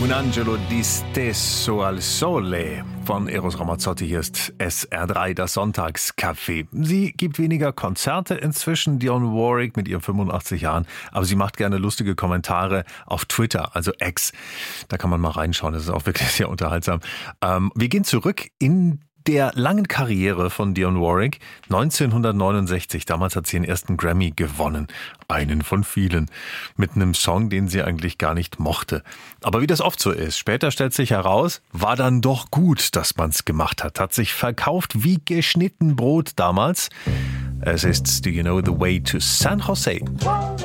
Un angelo di stesso al sole von Eros Ramazzotti. Hier ist SR3, das Sonntagscafé. Sie gibt weniger Konzerte inzwischen, Dionne Warwick mit ihren 85 Jahren, aber sie macht gerne lustige Kommentare auf Twitter, also X. Da kann man mal reinschauen, das ist auch wirklich sehr unterhaltsam. Wir gehen zurück in der langen Karriere von Dionne Warwick. 1969, damals hat sie den ersten Grammy gewonnen. Einen von vielen. Mit einem Song, den sie eigentlich gar nicht mochte. Aber wie das oft so ist, später stellt sich heraus, war dann doch gut, dass man es gemacht hat. Hat sich verkauft wie geschnitten Brot damals. Es ist Do You Know the Way to San Jose?